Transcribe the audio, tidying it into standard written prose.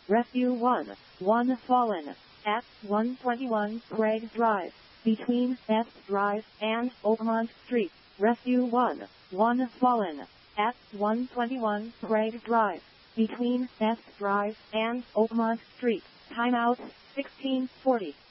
Rescue 1. 1 fallen. At 121 Craig Drive. Between S Drive and Oakmont Street. Rescue 1. 1 fallen. At 121 Craig Drive. Between S Drive and Oakmont Street. Timeout 1640.